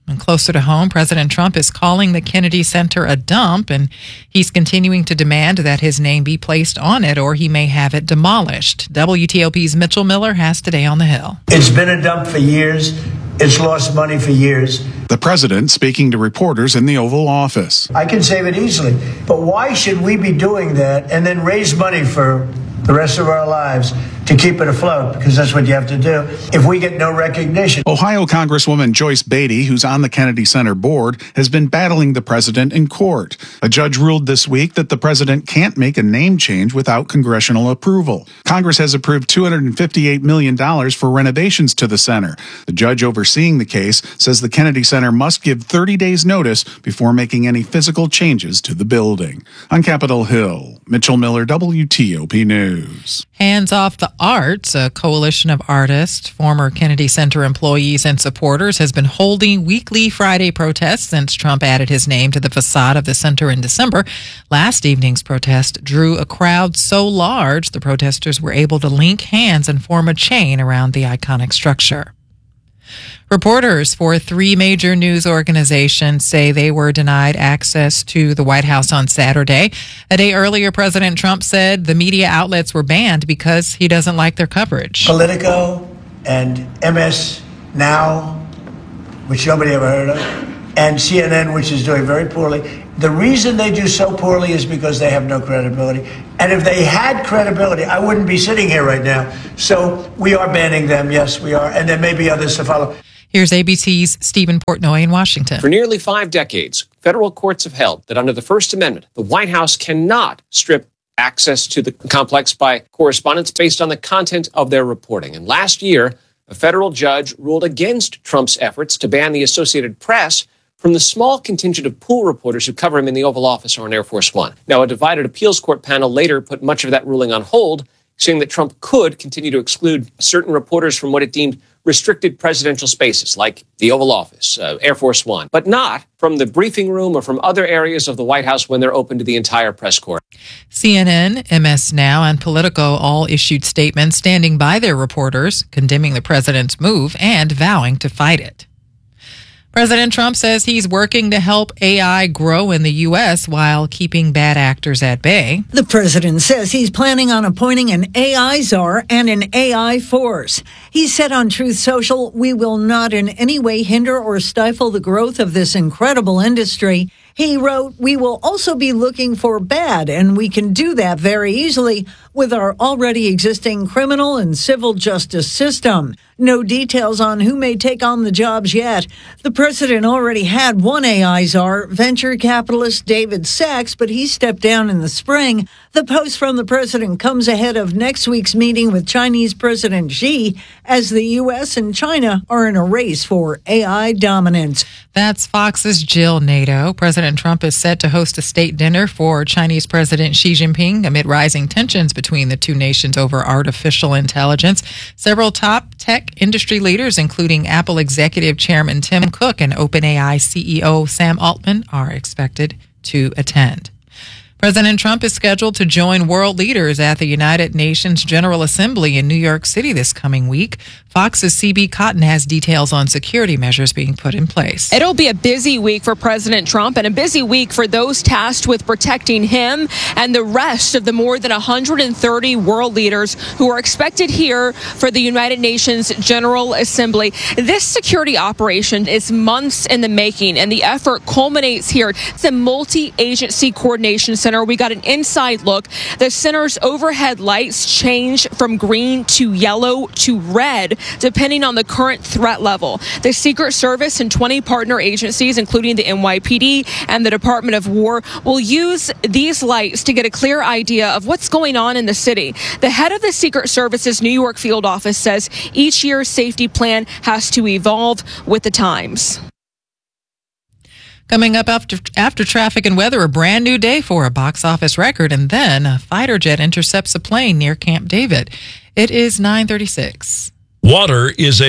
And closer to home, President Trump is calling the Kennedy Center a dump, and he's continuing to demand that his name be placed on it or he may have it demolished. W T O P's Mitchell Miller has Today on the Hill. It's been a dump for years. It's lost money for years. The president speaking to reporters in the Oval Office. I can save it easily. But why should we be doing that and then raise money for the rest of our lives to keep it afloat? Because that's what you have to do if we get no recognition. Ohio Congresswoman Joyce Beatty, who's on the Kennedy Center board, has been battling the president in court. A judge ruled this week that the president can't make a name change without congressional approval. Congress has approved two hundred fifty-eight million dollars for renovations to the center. The judge overseeing the case says the Kennedy Center must give thirty days notice before making any physical changes to the building. On Capitol Hill, Mitchell Miller, W T O P News. Hands Off the Arts, a coalition of artists, former Kennedy Center employees, and supporters, has been holding weekly Friday protests since Trump added his name to the facade of the center in December. Last evening's protest drew a crowd so large the protesters were able to link hands and form a chain around the iconic structure. Reporters for three major news organizations say they were denied access to the White House on Saturday. A day earlier, President Trump said the media outlets were banned because he doesn't like their coverage. Politico and M S Now, which nobody ever heard of, and C N N, which is doing very poorly. The reason they do so poorly is because they have no credibility. And if they had credibility, I wouldn't be sitting here right now. So we are banning them. Yes, we are. And there may be others to follow. Here's A B C's Stephen Portnoy in Washington. For nearly five decades, federal courts have held that under the First Amendment, the White House cannot strip access to the complex by correspondents based on the content of their reporting. And last year, a federal judge ruled against Trump's efforts to ban the Associated Press from the small contingent of pool reporters who cover him in the Oval Office or on Air Force One. Now, a divided appeals court panel later put much of that ruling on hold, saying that Trump could continue to exclude certain reporters from what it deemed restricted presidential spaces like the Oval Office, uh, Air Force One, but not from the briefing room or from other areas of the White House when they're open to the entire press corps. C N N, M S Now, and Politico all issued statements standing by their reporters, condemning the president's move and vowing to fight it. President Trump says he's working to help A I grow in the U S while keeping bad actors at bay. The president says he's planning on appointing an A I czar and an A I force. He said on Truth Social, "We will not in any way hinder or stifle the growth of this incredible industry." He wrote, "We will also be looking for bad, and we can do that very easily with our already existing criminal and civil justice system." No details on who may take on the jobs yet. The president already had one A I czar, venture capitalist David Sachs, but he stepped down in the spring. The post from the president comes ahead of next week's meeting with Chinese President Xi, as the U S and China are in a race for A I dominance. That's Fox's Jill Nato. President Trump is set to host a state dinner for Chinese President Xi Jinping amid rising tensions between the two nations over artificial intelligence. Several top tech industry leaders, including Apple Executive Chairman Tim Cook and OpenAI C E O Sam Altman, are expected to attend. President Trump is scheduled to join world leaders at the United Nations General Assembly in New York City this coming week. Fox's C B Cotton has details on security measures being put in place. It'll be a busy week for President Trump and a busy week for those tasked with protecting him and the rest of the more than one hundred thirty world leaders who are expected here for the United Nations General Assembly. This security operation is months in the making, and the effort culminates here. It's a multi-agency coordination center. We got an inside look. The center's overhead lights change from green to yellow to red, depending on the current threat level. The Secret Service and twenty partner agencies, including the N Y P D and the Department of War, will use these lights to get a clear idea of what's going on in the city. The head of the Secret Service's New York field office says each year's safety plan has to evolve with the times. Coming up after, after traffic and weather, a brand new day for a box office record, and then a fighter jet intercepts a plane near Camp David. It is nine thirty-six. Water is a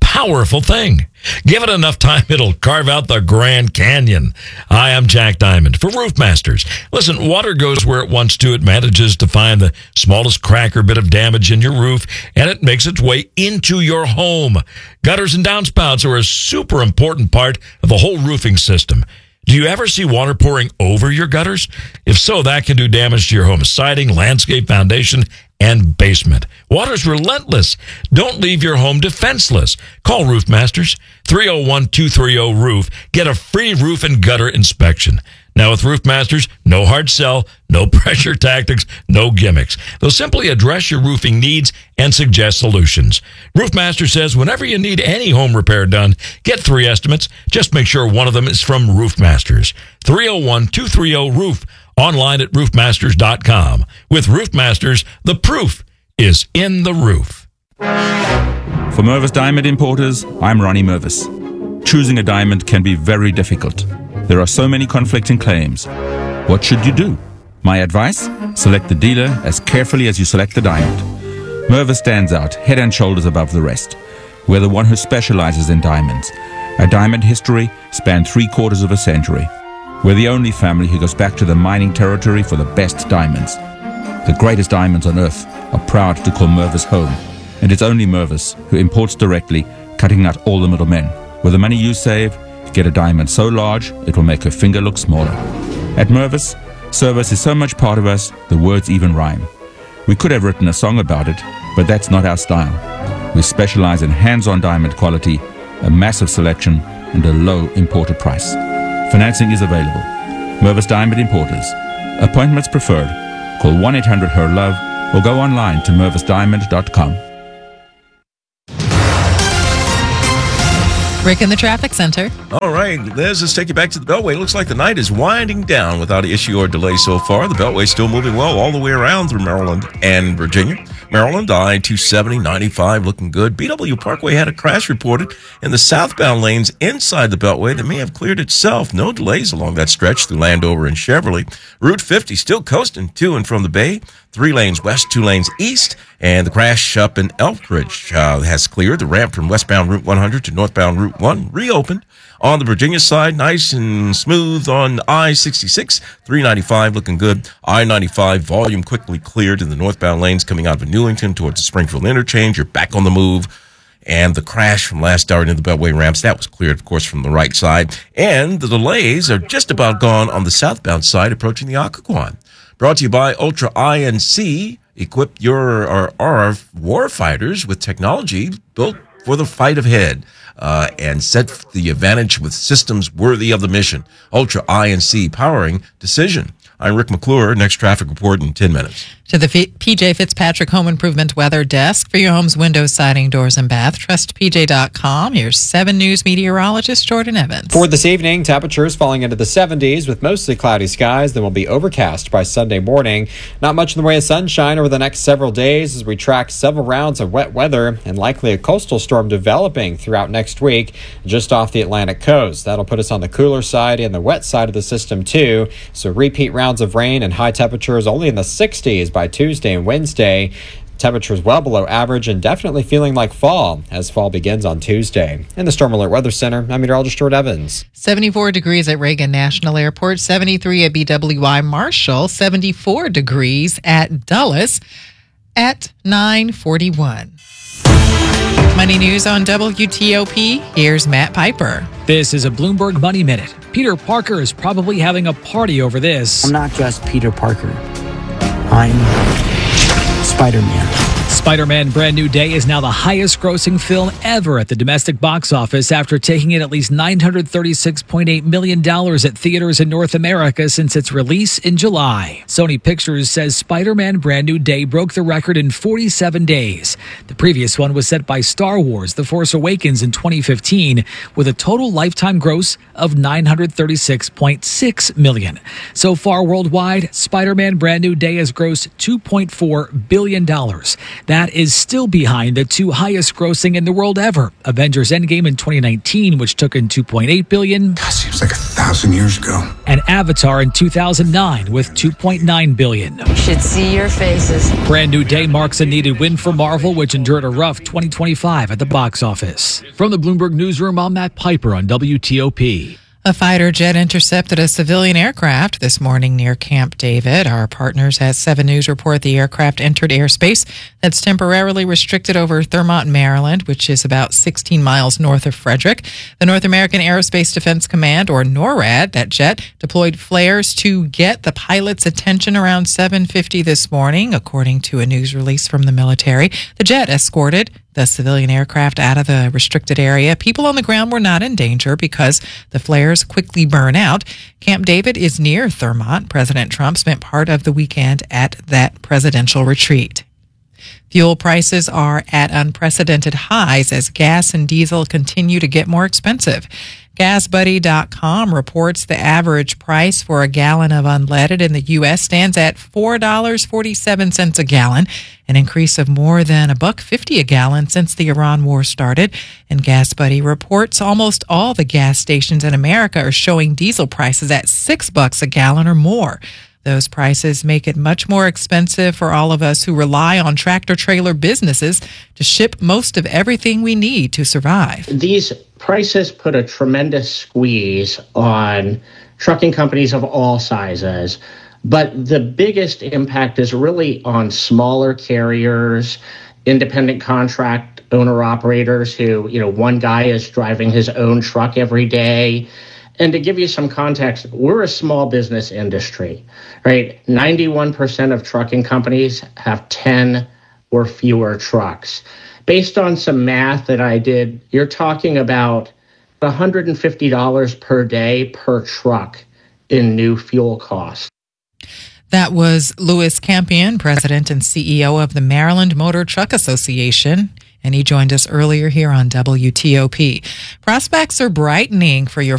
powerful thing. Give it enough time, it'll carve out the Grand Canyon. Hi, I'm Jack Diamond for Roof Masters. Listen, water goes where it wants to. It manages to find the smallest crack or bit of damage in your roof, and it makes its way into your home. Gutters and downspouts are a super important part of the whole roofing system. Do you ever see water pouring over your gutters? If so, that can do damage to your home siding, landscape, foundation, and basement. Water's relentless. Don't leave your home defenseless. Call Roof Masters, three oh one, two three oh, roof. Get a free roof and gutter inspection. Now with Roof Masters, no hard sell, no pressure tactics, no gimmicks. They'll simply address your roofing needs and suggest solutions. Roof Master says whenever you need any home repair done, get three estimates. Just make sure one of them is from Roof Masters. three oh one, two three oh, roof. Online at roof masters dot com. With Roof Masters, the proof is in the roof. For Mervis Diamond Importers, I'm Ronnie Mervis. Choosing a diamond can be very difficult. There are so many conflicting claims. What should you do? My advice? Select the dealer as carefully as you select the diamond. Mervis stands out head and shoulders above the rest. We're the one who specializes in diamonds. Our diamond history spanned three quarters of a century. We're the only family who goes back to the mining territory for the best diamonds. The greatest diamonds on earth are proud to call Mervis home, and it's only Mervis who imports directly, cutting out all the middlemen. With the money you save, get a diamond so large it will make her finger look smaller. At Mervis, service is so much part of us, the words even rhyme. We could have written a song about it, but that's not our style. We specialize in hands-on diamond quality, a massive selection, and a low importer price. Financing is available. Mervis Diamond Importers. Appointments preferred. Call one eight hundred her love or go online to mervis diamond dot com. Rick in the traffic center. All right, Liz, let's take you back to the Beltway. Looks like the night is winding down without an issue or delay so far. The Beltway's still moving well all the way around through Maryland and Virginia. Maryland, I two seventy, ninety-five, looking good. B W Parkway had a crash reported in the southbound lanes inside the Beltway that may have cleared itself. No delays along that stretch through Landover and Cheverly. Route fifty still coasting to and from the Bay. Three lanes west, two lanes east. And the crash up in Elkridge uh, has cleared. The ramp from westbound Route one hundred to northbound Route one reopened. On the Virginia side, nice and smooth on I sixty-six, three ninety-five looking good. I ninety-five volume quickly cleared in the northbound lanes coming out of Newington towards the Springfield interchange. You're back on the move. And the crash from last hour into the Beltway ramps, that was cleared, of course, from the right side. And the delays are just about gone on the southbound side approaching the Occoquan. Brought to you by Ultra I N C. Equip your or our war fighters with technology built for the fight ahead. Uh, and set the advantage with systems worthy of the mission. Ultra I N C, powering decision. I'm Rick McClure. Next traffic report in ten minutes. To the F- P J Fitzpatrick Home Improvement Weather Desk for your home's windows, siding, doors, and bath. Trust P J dot com. Here's seven News meteorologist Jordan Evans. For this evening, temperatures falling into the seventies with mostly cloudy skies. Then will be overcast by Sunday morning. Not much in the way of sunshine over the next several days as we track several rounds of wet weather and likely a coastal storm developing throughout next week just off the Atlantic coast. That'll put us on the cooler side and the wet side of the system too. So repeat rounds of rain and high temperatures only in the sixties by Tuesday and Wednesday. Temperatures well below average and definitely feeling like fall as fall begins on Tuesday. In the Storm Alert Weather Center, I'm meteorologist Jordan Evans. seventy-four degrees at Reagan National Airport, seventy-three at B W I Marshall, seventy-four degrees at Dulles at nine forty-one. Money News on W T O P. Here's Matt Piper. This is a Bloomberg Money Minute. Peter Parker is probably having a party over this. I'm not just Peter Parker. I'm Spider-Man. Spider-Man Brand New Day is now the highest grossing film ever at the domestic box office after taking in at least nine hundred thirty-six point eight million dollars at theaters in North America since its release in July. Sony Pictures says Spider-Man Brand New Day broke the record in forty-seven days. The previous one was set by Star Wars The Force Awakens in twenty fifteen with a total lifetime gross of nine hundred thirty-six point six million dollars. So far worldwide, Spider-Man Brand New Day has grossed two point four billion dollars. That is still behind the two highest grossing in the world ever, Avengers Endgame in twenty nineteen, which took in two point eight billion dollars. Gosh, seems like a thousand thousand years ago. And Avatar in two thousand nine with two point nine billion dollars. You should see your faces. Brand New Day marks a needed win for Marvel, which endured a rough twenty twenty-five at the box office. From the Bloomberg Newsroom, I'm Matt Piper on W T O P. A fighter jet intercepted a civilian aircraft this morning near Camp David. Our partners at seven News report the aircraft entered airspace that's temporarily restricted over Thermont, Maryland, which is about sixteen miles north of Frederick. The North American Aerospace Defense Command, or NORAD, that jet, deployed flares to get the pilot's attention around seven fifty this morning, according to a news release from the military. The jet escorted the civilian aircraft out of the restricted area. People on the ground were not in danger because the flares quickly burn out. Camp David is near Thermont. President Trump spent part of the weekend at that presidential retreat. Fuel prices are at unprecedented highs as gas and diesel continue to get more expensive. gas buddy dot com reports the average price for a gallon of unleaded in the U S stands at four dollars and forty-seven cents a gallon, an increase of more than a buck fifty a gallon since the Iran war started. And GasBuddy reports almost all the gas stations in America are showing diesel prices at six bucks a gallon or more. Those prices make it much more expensive for all of us who rely on tractor-trailer businesses to ship most of everything we need to survive. These prices put a tremendous squeeze on trucking companies of all sizes, but the biggest impact is really on smaller carriers, independent contract owner-operators who, you know, one guy is driving his own truck every day. And to give you some context, we're a small business industry, right? ninety-one percent of trucking companies have ten or fewer trucks. Based on some math that I did, you're talking about one hundred fifty dollars per day per truck in new fuel costs. That was Louis Campion, president and C E O of the Maryland Motor Truck Association, and he joined us earlier here on W T O P. Prospects are brightening for your